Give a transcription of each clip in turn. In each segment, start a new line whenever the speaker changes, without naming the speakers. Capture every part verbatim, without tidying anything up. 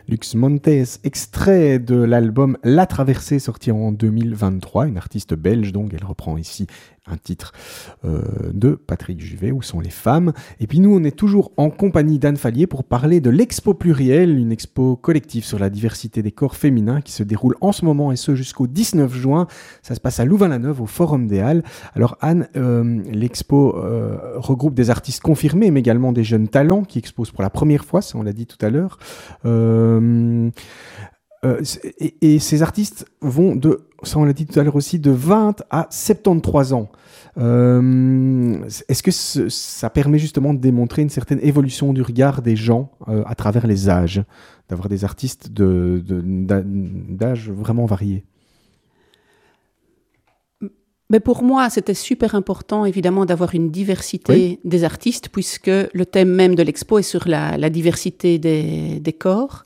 Lux Montes, extrait de l'album La Traversée, sorti en deux mille vingt-trois, une artiste belge, donc elle reprend ici un titre euh, de Patrick Juvet, Où sont les femmes. Et puis nous, on est toujours en compagnie d'Anne Fallier pour parler de l'Expo Pluriel, une expo collective sur la diversité des corps féminins qui se déroule en ce moment et ce jusqu'au dix-neuf juin. Ça se passe à Louvain-la-Neuve au Forum des Halles. Alors Anne, euh, l'expo euh, regroupe des artistes confirmés, mais également des jeunes talents qui exposent pour la première fois, ça on l'a dit tout à l'heure. Euh, euh, et, et ces artistes vont de, ça on l'a dit tout à l'heure aussi, de vingt à soixante-treize ans. Euh, est-ce que ce, ça permet justement de démontrer une certaine évolution du regard des gens euh, à travers les âges, d'avoir des artistes de, de, d'âge vraiment variés?
Mais pour moi, c'était super important, évidemment, d'avoir une diversité oui. des artistes, puisque le thème même de l'expo est sur la, la diversité des, des corps.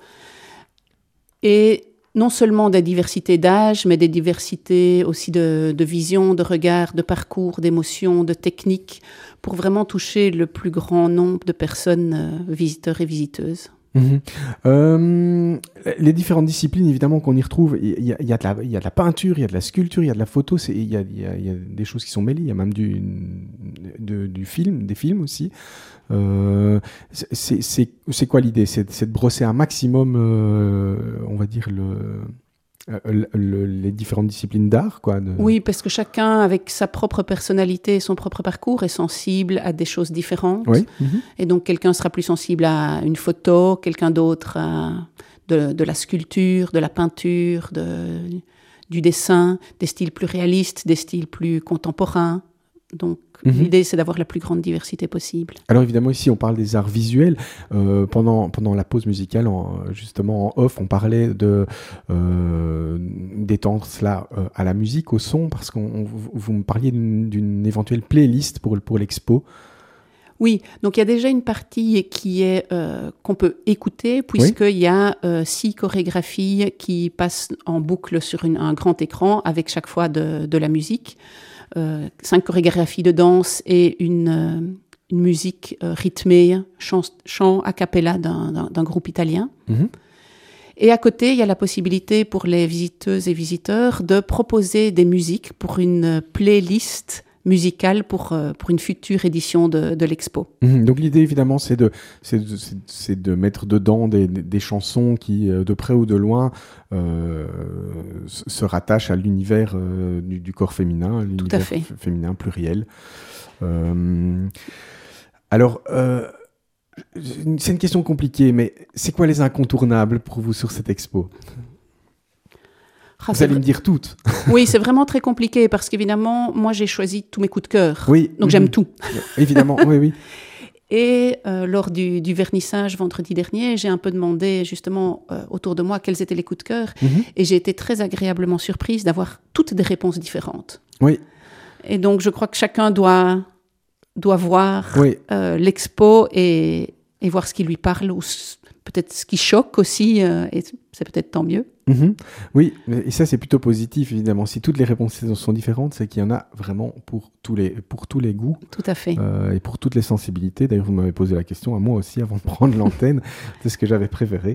Et non seulement des diversités d'âge, mais des diversités aussi de, de vision, de regard, de parcours, d'émotions, de techniques, pour vraiment toucher le plus grand nombre de personnes, euh, visiteurs et visiteuses.
Mmh. Euh, les différentes disciplines, évidemment, qu'on y retrouve, il y, y, y a de la peinture, il y a de la sculpture, il y a de la photo, il y a, y, a, y a des choses qui sont mêlées, il y a même du, de, du film, des films aussi. Euh, c'est, c'est, c'est quoi l'idée? c'est, c'est de brosser un maximum, euh, on va dire, le... Le, le, les différentes disciplines d'art, quoi. De...
Oui, parce que chacun, avec sa propre personnalité et son propre parcours, est sensible à des choses différentes.
Oui. Mmh.
Et donc, quelqu'un sera plus sensible à une photo, quelqu'un d'autre à de, de la sculpture, de la peinture, de, du dessin, des styles plus réalistes, des styles plus contemporains. Donc, mmh. l'idée, c'est d'avoir la plus grande diversité possible.
Alors, évidemment, ici, on parle des arts visuels. Euh, pendant, pendant la pause musicale, en, justement, en off, on parlait de, euh, d'étendre cela euh, à la musique, au son, parce que vous me parliez d'une, d'une éventuelle playlist pour, pour l'expo.
Oui, donc il y a déjà une partie qui est, euh, qu'on peut écouter, puisqu'il oui. y a euh, six chorégraphies qui passent en boucle sur une, un grand écran, avec chaque fois de, de la musique. Euh, cinq chorégraphies de danse et une, euh, une musique euh, rythmée, chant, chant a cappella d'un, d'un, d'un groupe italien. Mm-hmm. Et à côté, il y a la possibilité pour les visiteuses et visiteurs de proposer des musiques pour une playlist musicale pour, euh, pour une future édition de, de l'expo.
Mmh, donc l'idée, évidemment, c'est de, c'est de, c'est, c'est de mettre dedans des, des chansons qui, de près ou de loin, euh, se rattachent à l'univers euh, du, du corps féminin, l'univers
Tout à fait.
f- féminin pluriel. Euh, alors, euh, c'est une question compliquée, mais c'est quoi les incontournables pour vous sur cette expo ?
Ah,
vous allez me dire toutes.
Oui, c'est vraiment très compliqué parce qu'évidemment, moi, j'ai choisi tous mes coups de cœur.
Oui.
Donc, mmh. j'aime tout.
Évidemment, oui, oui.
Et euh, lors du, du vernissage vendredi dernier, j'ai un peu demandé justement euh, autour de moi quels étaient les coups de cœur. Mmh. Et j'ai été très agréablement surprise d'avoir toutes des réponses différentes.
Oui.
Et donc, je crois que chacun doit, doit voir
oui.
euh, l'expo et, et voir ce qui lui parle ou peut-être ce qui choque aussi. Euh, et c'est peut-être tant mieux.
Mmh. Oui, et ça c'est plutôt positif évidemment. Si toutes les réponses sont différentes, c'est qu'il y en a vraiment pour tous les, pour tous les goûts.
Tout à fait.
Euh, et pour toutes les sensibilités. D'ailleurs, vous m'avez posé la question à moi aussi avant de prendre l'antenne de ce que j'avais préféré.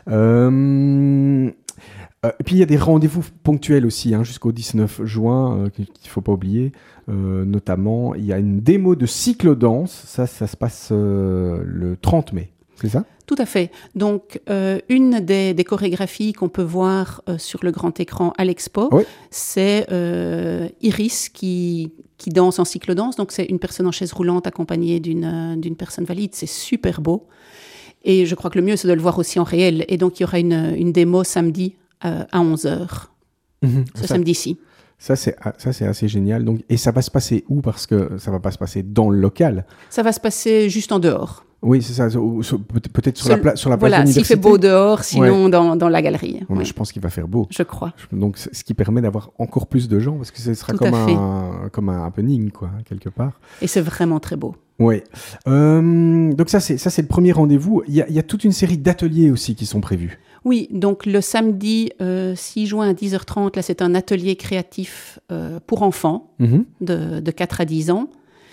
Euh, euh, et puis il y a des rendez-vous ponctuels aussi, hein, jusqu'au dix-neuf juin, euh, qu'il ne faut pas oublier. Euh, notamment, il y a une démo de cyclo-danse. Ça, ça se passe euh, le trente mai. C'est ça ?
Tout à fait. Donc, euh, une des, des chorégraphies qu'on peut voir euh, sur le grand écran à l'expo, oui. c'est euh, Iris qui, qui danse en cyclo-danse. Donc, c'est une personne en chaise roulante accompagnée d'une, euh, d'une personne valide. C'est super beau. Et je crois que le mieux, c'est de le voir aussi en réel. Et donc, il y aura une, une démo samedi euh, à onze heures.
Mmh,
ce ça, samedi-ci.
Ça c'est, ça, c'est assez génial. Donc, et ça va se passer où ? Parce que ça ne va pas se passer dans le local.
Ça va se passer juste en dehors.
Oui, c'est ça. Peut-être sur, Seul, la, pla- sur la place
voilà,
de l'université.
S'il fait beau dehors, sinon ouais. dans, dans la galerie.
Ouais,
ouais.
Je pense qu'il va faire beau.
Je crois.
Donc, ce qui permet d'avoir encore plus de gens, parce que ce sera comme un, comme un happening, quoi, quelque part.
Et c'est vraiment très beau.
Oui. Euh, donc ça c'est, ça, c'est le premier rendez-vous. Il y, a, il y a toute une série d'ateliers aussi qui sont prévus.
Oui, donc le samedi euh, six juin à dix heures trente, là, c'est un atelier créatif euh, pour enfants mm-hmm. de, de quatre à dix ans.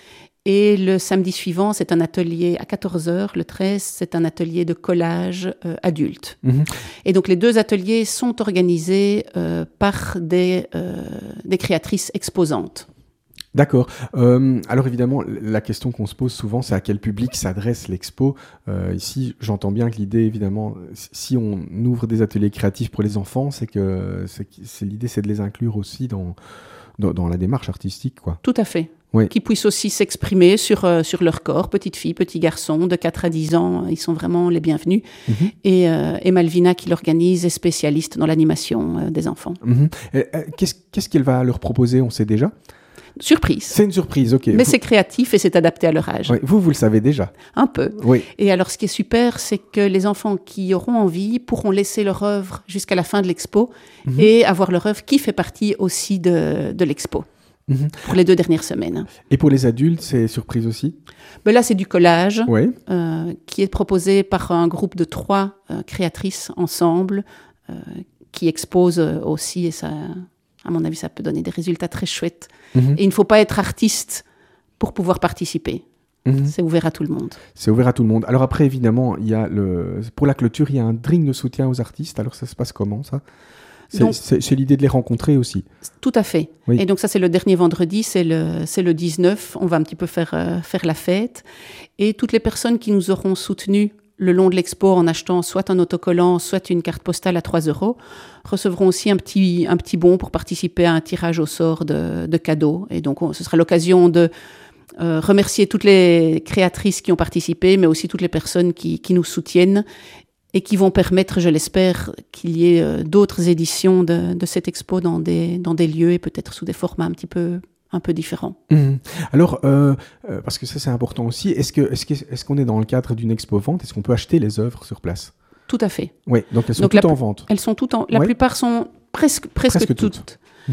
Et le samedi suivant, c'est un atelier à quatorze heures. Le treize, c'est un atelier de collage euh, adulte. Mmh. Et donc, les deux ateliers sont organisés euh, par des, euh, des créatrices exposantes.
D'accord. Euh, alors évidemment, la question qu'on se pose souvent, c'est à quel public s'adresse l'expo. Euh, ici, j'entends bien que l'idée, évidemment, si on ouvre des ateliers créatifs pour les enfants, c'est que c'est, c'est, l'idée, c'est de les inclure aussi dans, dans, dans la démarche artistique, quoi.
Tout à fait.
Oui.
Qui puissent aussi s'exprimer sur, euh, sur leur corps, petites filles, petits garçons, de quatre à dix ans, ils sont vraiment les bienvenus. Mmh. Et, euh, et Malvina, qui l'organise, est spécialiste dans l'animation euh, des enfants.
Mmh. Et, euh, qu'est-ce, qu'est-ce qu'elle va leur proposer, on sait déjà ?
Surprise.
C'est une surprise, ok.
Mais
vous...
c'est créatif et c'est adapté à leur âge.
Oui, vous, vous le savez déjà.
Un peu.
Oui.
Et alors, ce qui est super, c'est que les enfants qui auront envie pourront laisser leur œuvre jusqu'à la fin de l'expo mmh. et avoir leur œuvre qui fait partie aussi de, de l'expo. Mmh. Pour les deux dernières semaines.
Et pour les adultes, c'est surprise aussi ?
Ben là, c'est du collage
oui.
euh, qui est proposé par un groupe de trois euh, créatrices ensemble euh, qui exposent aussi, et ça, à mon avis, ça peut donner des résultats très chouettes. Mmh. Et il ne faut pas être artiste pour pouvoir participer. Mmh. C'est ouvert à tout le monde.
C'est ouvert à tout le monde. Alors après, évidemment, il y a le... pour la clôture, il y a un drink de soutien aux artistes. Alors ça se passe comment, ça ? C'est, donc, c'est, c'est l'idée de les rencontrer aussi.
Tout à fait.
Oui.
Et donc ça, c'est le dernier vendredi, c'est le, c'est le dix-neuf. On va un petit peu faire, euh, faire la fête. Et toutes les personnes qui nous auront soutenus le long de l'expo en achetant soit un autocollant, soit une carte postale à trois euros, recevront aussi un petit, un petit bon pour participer à un tirage au sort de, de cadeaux. Et donc, on, ce sera l'occasion de euh, remercier toutes les créatrices qui ont participé, mais aussi toutes les personnes qui, qui nous soutiennent et qui vont permettre, je l'espère, qu'il y ait euh, d'autres éditions de, de cette expo dans des, dans des lieux et peut-être sous des formats un petit peu, un peu différents.
Mmh. Alors, euh, euh, parce que ça c'est important aussi, est-ce, que, est-ce, que, est-ce qu'on est dans le cadre d'une expo-vente ? Est-ce qu'on peut acheter les œuvres sur place ?
Tout à fait.
Oui, donc elles sont
donc
toutes
la,
en vente.
Elles sont toutes en... La
ouais.
plupart sont presque, presque, presque toutes. toutes. Mmh.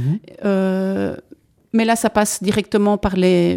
Euh, mais là, ça passe directement par les...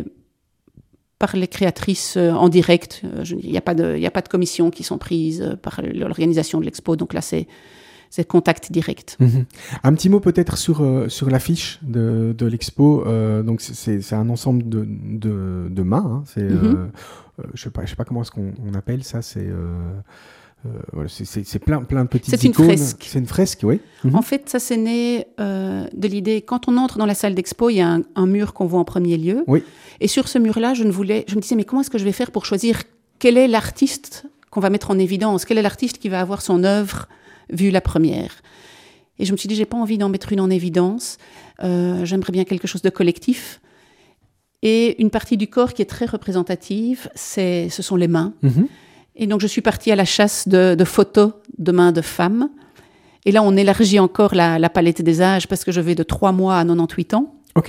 par les créatrices euh, en direct. Il n'y a, a pas de commission qui sont prises euh, par l'organisation de l'expo. Donc là, c'est, c'est contact direct.
Mmh. Un petit mot peut-être sur, euh, sur l'affiche de, de l'expo. Euh, donc c'est, c'est un ensemble de, de, de mains. Hein. C'est, mmh. euh, euh, je ne sais pas, je sais pas comment est-ce qu'on on appelle ça. C'est... Euh... Euh, voilà, c'est, c'est, c'est plein, plein de petites
c'est
icônes.
C'est une fresque.
C'est une fresque, oui.
Mmh. En fait, ça, c'est né euh, de l'idée... Quand on entre dans la salle d'expo, il y a un, un mur qu'on voit en premier lieu.
Oui.
Et sur ce mur-là, je, ne voulais, je me disais, mais comment est-ce que je vais faire pour choisir quel est l'artiste qu'on va mettre en évidence ? Quel est l'artiste qui va avoir son œuvre vue la première ? Et je me suis dit, j'ai pas envie d'en mettre une en évidence. Euh, j'aimerais bien quelque chose de collectif. Et une partie du corps qui est très représentative, c'est, ce sont les mains. Mmh. Et donc, je suis partie à la chasse de, de photos de mains de femmes. Et là, on élargit encore la, la palette des âges parce que je vais de trois mois à quatre-vingt-dix-huit ans.
OK.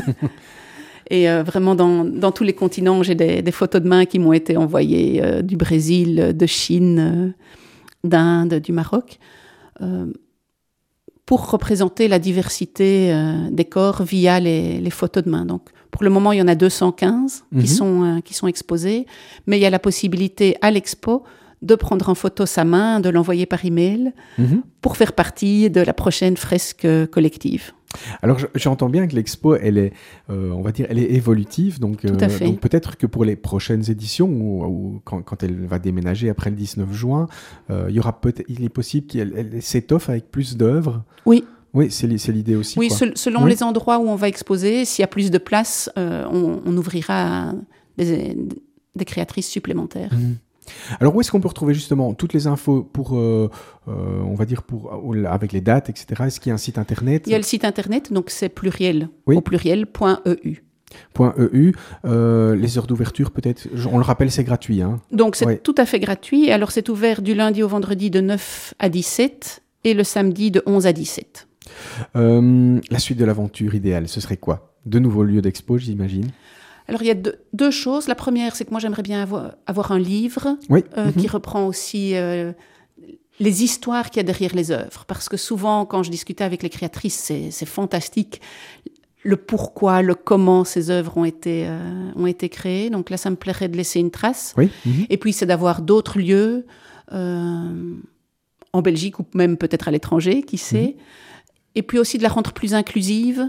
Et euh, vraiment, dans, dans tous les continents, j'ai des, des photos de mains qui m'ont été envoyées euh, du Brésil, de Chine, euh, d'Inde, du Maroc, euh, pour représenter la diversité euh, des corps via les, les photos de mains. Donc, pour le moment, il y en a deux cent quinze mmh. qui, sont, euh, qui sont exposées, mais il y a la possibilité à l'expo de prendre en photo sa main, de l'envoyer par email mmh. pour faire partie de la prochaine fresque collective.
Alors, j'entends bien que l'expo, elle est, euh, on va dire, elle est évolutive, donc, euh,
Tout à fait.
donc peut-être que pour les prochaines éditions, ou, ou quand, quand elle va déménager après le dix-neuf juin, euh, il y aura peut-être, il est possible qu'elle elle s'étoffe avec plus d'œuvres.
Oui.
Oui, c'est, c'est l'idée aussi.
Oui,
quoi.
selon
oui.
les endroits où on va exposer, s'il y a plus de place, euh, on, on ouvrira des, des créatrices supplémentaires.
Mmh. Alors, où est-ce qu'on peut retrouver justement toutes les infos pour, euh, euh, on va dire, pour, avec les dates, et cetera. Est-ce qu'il y a un site internet ?
Il y a le site internet, donc c'est pluriel,
oui.
au pluriel, point E U.
Point E U. Euh, les heures d'ouverture, peut-être, on le rappelle, c'est gratuit. Hein.
Donc, c'est
ouais.
tout à fait gratuit. Alors, c'est ouvert du lundi au vendredi de neuf à dix-sept et le samedi de onze à dix-sept.
Euh, la suite de l'aventure idéale, ce serait quoi ? De nouveaux lieux d'expo, j'imagine ?
Alors, il y a deux, deux choses. La première, c'est que moi, j'aimerais bien avoir, avoir un livre
oui.
euh,
mm-hmm.
qui reprend aussi euh, les histoires qu'il y a derrière les œuvres. Parce que souvent, quand je discutais avec les créatrices, c'est, c'est fantastique. Le pourquoi, le comment ces œuvres ont été, euh, ont été créées. Donc là, ça me plairait de laisser une trace.
Oui. Mm-hmm.
Et puis, c'est d'avoir d'autres lieux euh, en Belgique ou même peut-être à l'étranger, qui sait. Mm-hmm. Et puis aussi de la rendre plus inclusive.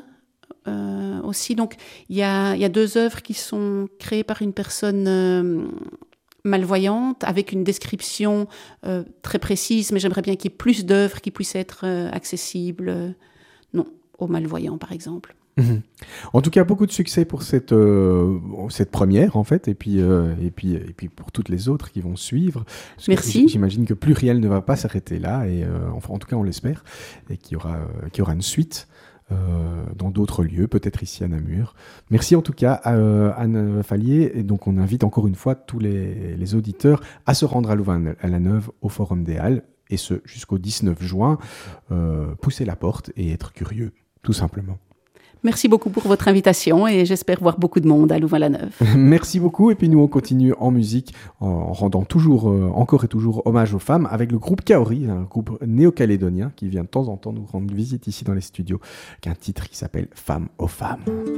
euh, aussi. Donc, il y a, y a deux œuvres qui sont créées par une personne euh, malvoyante, avec une description euh, très précise, mais j'aimerais bien qu'il y ait plus d'œuvres qui puissent être euh, accessibles euh, non, aux malvoyants, par exemple.
Mmh. En tout cas, beaucoup de succès pour cette, euh, cette première, en fait, et puis, euh, et, puis, et puis pour toutes les autres qui vont suivre. Parce
Merci.
Que j'imagine que Pluriel ne va pas s'arrêter là, et euh, enfin, en tout cas, on l'espère, et qu'il y aura, euh, qu'il y aura une suite euh, dans d'autres lieux, peut-être ici à Namur. Merci en tout cas à euh, Anne Fallier, et donc on invite encore une fois tous les, les auditeurs à se rendre à Louvain-la-Neuve au Forum des Halles, et ce jusqu'au dix-neuf juin, euh, pousser la porte et être curieux, tout simplement.
Merci beaucoup pour votre invitation et j'espère voir beaucoup de monde à Louvain-la-Neuve.
Merci beaucoup. Et puis nous, on continue en musique en rendant toujours, euh, encore et toujours hommage aux femmes avec le groupe Kaori, un groupe néo-calédonien qui vient de temps en temps nous rendre visite ici dans les studios, avec un titre qui s'appelle « Femmes aux femmes ».